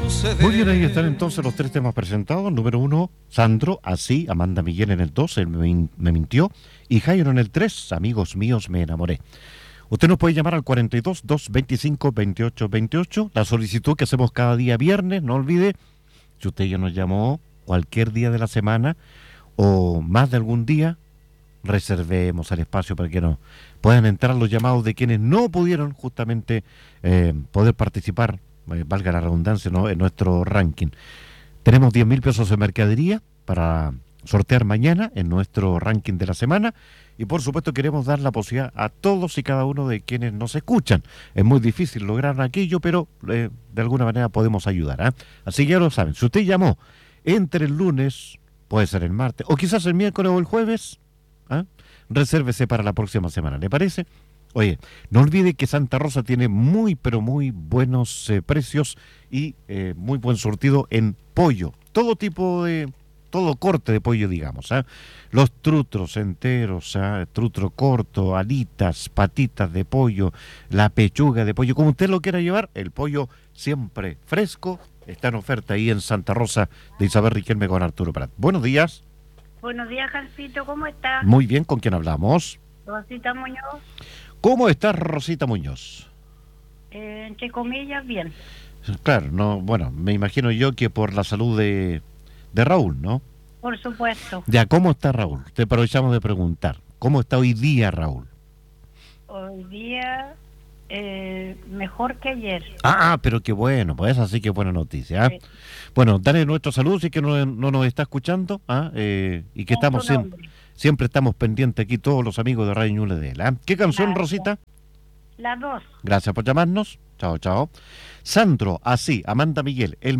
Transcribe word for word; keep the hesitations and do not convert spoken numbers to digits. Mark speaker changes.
Speaker 1: Muy bien, ahí están entonces los tres temas presentados. Número uno, Sandro, así, Amanda Miguel en el dos, él me, me mintió, y Jairo en el tres, amigos míos, me enamoré. Usted nos puede llamar al cuarenta y dos, doscientos veinticinco, veintiocho veintiocho, la solicitud que hacemos cada día viernes, no olvide, si usted ya nos llamó cualquier día de la semana o más de algún día, reservemos el espacio para que nos puedan entrar los llamados de quienes no pudieron justamente eh, poder participar, eh, valga la redundancia, ¿no?, en nuestro ranking. Tenemos diez mil pesos de mercadería para sortear mañana en nuestro ranking de la semana y por supuesto queremos dar la posibilidad a todos y cada uno de quienes nos escuchan. Es muy difícil lograr aquello, pero eh, de alguna manera podemos ayudar, ¿eh? Así que ya lo saben, si usted llamó entre el lunes, puede ser el martes o quizás el miércoles o el jueves, ¿ah?, resérvese para la próxima semana, ¿le parece? Oye, no olvide que Santa Rosa tiene muy pero muy buenos eh, precios y eh, muy buen surtido en pollo, todo tipo de, todo corte de pollo, digamos, ¿ah? Los trutros enteros, ¿ah?, trutro corto, alitas, patitas de pollo, la pechuga de pollo, como usted lo quiera llevar, el pollo siempre fresco, está en oferta ahí en Santa Rosa de Isabel Riquelme con Arturo Prat. Buenos días.
Speaker 2: Buenos días, Jancito, ¿cómo estás?
Speaker 1: Muy bien, ¿con quién hablamos?
Speaker 2: Rosita Muñoz.
Speaker 1: ¿Cómo estás, Rosita Muñoz?
Speaker 2: Eh, entre comillas, bien.
Speaker 1: Claro, no, bueno, me imagino yo que por la salud de, de Raúl, ¿no?
Speaker 2: Por supuesto.
Speaker 1: Ya, ¿cómo está Raúl? Te aprovechamos de preguntar. ¿Cómo está hoy día Raúl?
Speaker 2: Hoy día, eh, mejor que ayer.
Speaker 1: Ah, pero qué bueno, pues así que buena noticia, ¿ah? Sí. Bueno, dale nuestro saludo si es que no, no nos está escuchando, ¿ah? eh, y que
Speaker 2: Con
Speaker 1: estamos siempre, siempre estamos pendientes aquí todos los amigos de Radio Ñuble de él, ¿ah? ¿Qué canción,
Speaker 2: Gracias.
Speaker 1: Rosita?
Speaker 2: Las dos.
Speaker 1: Gracias por llamarnos. Chao, chao. Sandro, así, Amanda Miguel, el